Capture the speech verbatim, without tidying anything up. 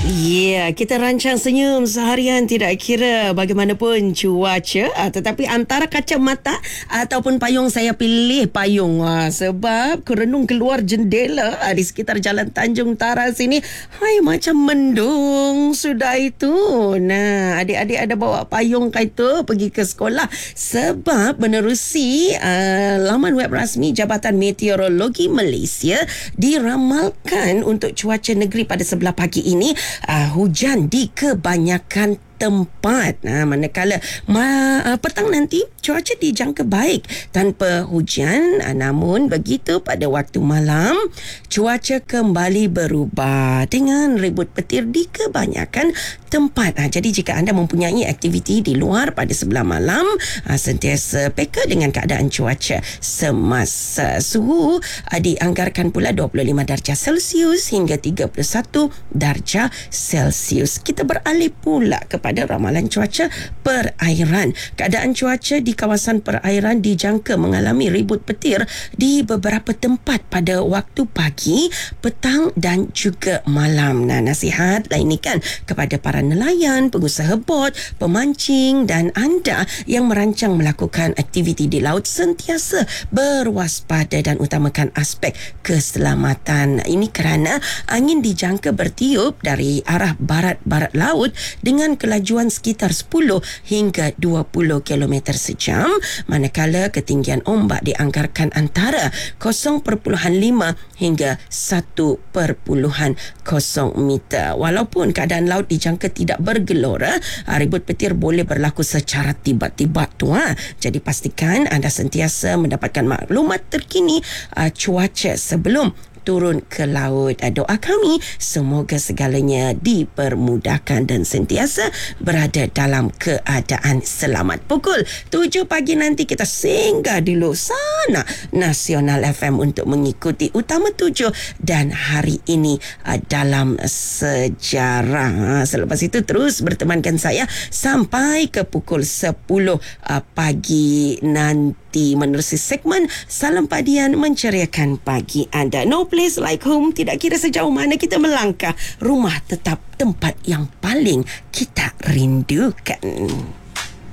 Ya, yeah, kita rancang senyum seharian tidak kira bagaimanapun cuaca, uh, tetapi antara kacamata ataupun payung, saya pilih payung uh, sebab kerenung keluar jendela uh, di sekitar Jalan Tanjung Tara sini, hai macam mendung sudah itu. Nah, adik-adik ada bawa payung kah itu pergi ke sekolah? Sebab menerusi uh, laman web rasmi Jabatan Meteorologi Malaysia, diramalkan untuk cuaca negeri pada sebelah pagi ini Uh, hujan di kebanyakan tempat. Nah, manakala ma, uh, petang nanti cuaca dijangka baik tanpa hujan, uh, namun begitu pada waktu malam cuaca kembali berubah dengan ribut petir di kebanyakan tempat. Uh, jadi jika anda mempunyai aktiviti di luar pada sebelah malam, uh, sentiasa peka dengan keadaan cuaca semasa. Suhu uh, dianggarkan pula dua puluh lima darjah Celsius hingga tiga puluh satu darjah Celsius. Kita beralih pula kepada pada ramalan cuaca perairan. Keadaan cuaca di kawasan perairan dijangka mengalami ribut petir di beberapa tempat pada waktu pagi, petang dan juga malam. Nah, nasihat lain ini kan kepada para nelayan, pengusaha bot, pemancing dan anda yang merancang melakukan aktiviti di laut, sentiasa berwaspada dan utamakan aspek keselamatan. Ini kerana angin dijangka bertiup dari arah barat-barat laut dengan kelajuan sekitar sepuluh hingga dua puluh kilometer sejam, manakala ketinggian ombak dianggarkan antara kosong perpuluhan lima hingga satu perpuluhan kosong meter. Walaupun keadaan laut dijangka tidak bergelora, ribut petir boleh berlaku secara tiba-tiba tu. Ha. Jadi pastikan anda sentiasa mendapatkan maklumat terkini uh, cuaca sebelum turun ke laut. Doa kami semoga segalanya dipermudahkan dan sentiasa berada dalam keadaan selamat. Pukul tujuh pagi nanti kita singgah dulu sana Nasional F M untuk mengikuti Utama tujuh dan hari ini uh, dalam sejarah. Selepas itu terus bertemankan saya sampai ke pukul sepuluh uh, pagi nanti menerusi segmen Salam Padian menceriakan pagi anda. No place like home. Tidak kira sejauh mana kita melangkah, rumah tetap tempat yang paling kita rindukan.